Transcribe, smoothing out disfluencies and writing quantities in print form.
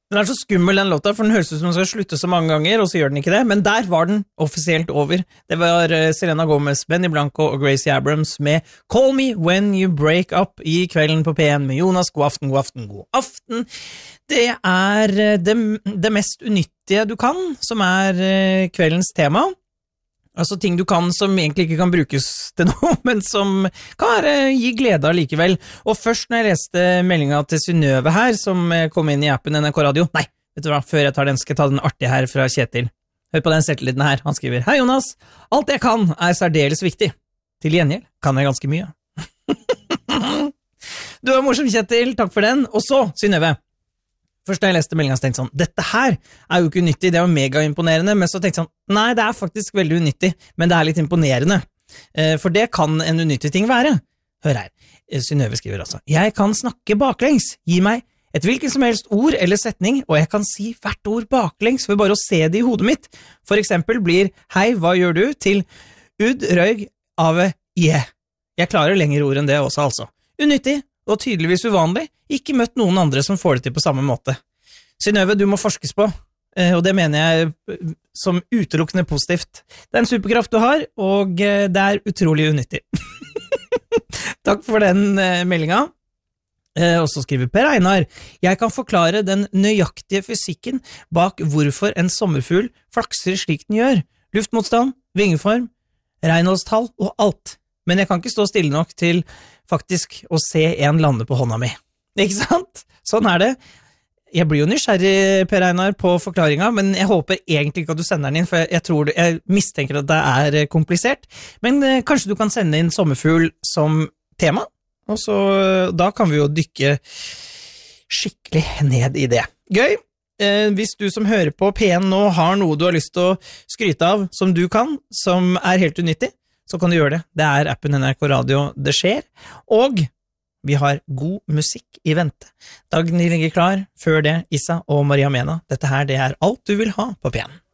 Den så skummel, den låta, for den høres ut som den skal slutte så mange ganger, og så gjør den ikke det, men der var den offisielt over. Det var Selena Gomez, Benny Blanco og Gracie Abrams med Call Me When You Break Up i Kvelden på P1 med Jonas. God aften, god aften, god aften. Det det mest unyttige du kan, som kveldens tema. Altså ting du kan som egentlig ikke kan brukes til noe, men som kan gi glede likevel. Og først når jeg leste meldingen til Synnøve her, som kom inn i appen NRK Radio, nei, vet du hva, før jeg tar den, skal jeg ta den artige her fra Kjetil. Hør på den selvtilliten her, han skriver: Hei Jonas, alt jeg kan særdeles viktig. Til gjengjeld kan jeg ganske mye. Du var morsom, Kjetil, takk for den. Og så, Synnøve, først da jeg leste meldingen, så tenkte jeg sånn, dette her jo ikke unyttig, det var mega imponerende, men så tenkte jeg sånn, nei, det faktisk veldig unyttig, men det litt imponerende, for det kan en unyttig ting være. Hør her, Synnøve skriver altså: Jeg kan snakke baklengs, gi meg et hvilken som helst ord eller setning, og jeg kan si hvert ord baklengs for bare å se det i hodet mitt. For eksempel blir hei, hva gjør du? Til ud, røyg, ave, yeah. Jeg klarer lengre ord enn det også, altså. Unyttig, og tydeligvis uvanlig, ikke møtt noen andre som får det til på samme måte. Synnøve, du må forskes på, og det mener jeg som utelukkende positivt. Det en superkraft du har, og det utrolig unyttig. Takk for den meldingen. Og så skriver Per Einar: Jeg kan forklare den nøyaktige fysikken bak hvorfor en sommerfugl flakser slik den gjør. Luftmotstand, vingeform, Reinholdstall og alt. Men jeg kan ikke stå stille nok til faktisk å se en lande på hånda mi. Ikke sant? Sånn det. Jeg blir jo nysgjerrig, Per Einar, på forklaringen, men jeg håper egentlig ikke at du sender den inn, for jeg mistenker at det komplisert. Men kanskje du kan sende inn sommerfugl som tema, og så da kan vi jo dykke skikkelig ned i det. Gøy! Hvis du som hører på P1 nå har noe du har lyst til å skryte av som du kan, som helt unyttig, så kan du gjøre det. Det appen NRK Radio det skjer, og vi har god musikk i vente. Dagny ligger klar, før det Issa og Maria Mena. Dette her, det alt du vil ha på P1.